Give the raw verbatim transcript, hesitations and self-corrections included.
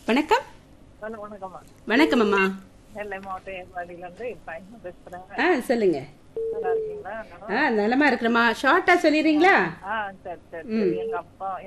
வணக்கம். ஹலோ வணக்கம்மா. வணக்கம் அம்மா. நெல்லை மாவட்டம் ஏர்வாடியில இருந்து பயணம் பேசுறேன். ஆ சொல்லுங்க. நல்லா இருக்கீங்களா? ஆ நலமா இருக்கிறமா. ஷார்ட்டா சொல்லிடுறீங்களா? ஆ சரி சரி ம். எங்க அப்பா